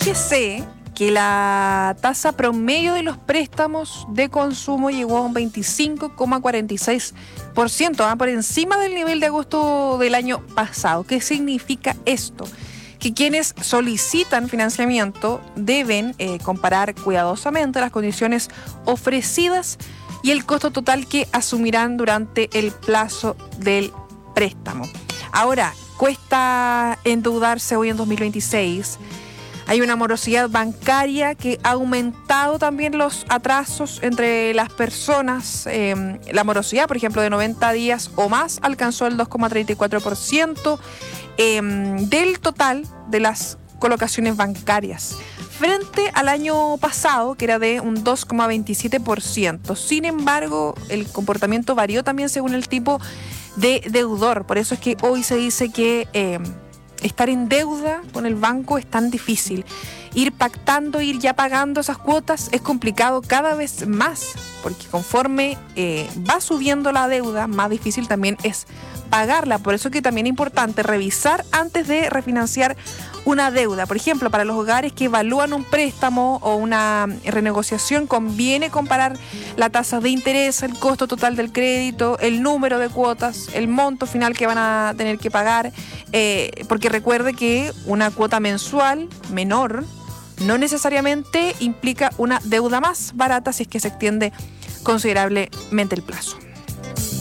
Fíjese que la tasa promedio de los préstamos de consumo llegó a un 25,46%, por encima del nivel de agosto del año pasado. ¿Qué significa esto? Que quienes solicitan financiamiento deben comparar cuidadosamente las condiciones ofrecidas y el costo total que asumirán durante el plazo del préstamo. Ahora, cuesta endeudarse hoy en 2026. Hay una morosidad bancaria que ha aumentado también los atrasos entre las personas. La morosidad, por ejemplo, de 90 días o más alcanzó el 2,34% del total de las colocaciones bancarias, frente al año pasado, que era de un 2,27%. Sin embargo, el comportamiento varió también según el tipo de deudor. Por eso es que hoy se dice que estar en deuda con el banco es tan difícil. Ir pactando, ir ya pagando esas cuotas es complicado cada vez más, porque conforme va subiendo la deuda, más difícil también es pagarla. Por eso es que también es importante revisar antes de refinanciar una deuda. Por ejemplo, para los hogares que evalúan un préstamo o una renegociación, conviene comparar la tasa de interés, el costo total del crédito, el número de cuotas, el monto final que van a tener que pagar, porque recuerde que una cuota mensual menor no necesariamente implica una deuda más barata si es que se extiende considerablemente el plazo.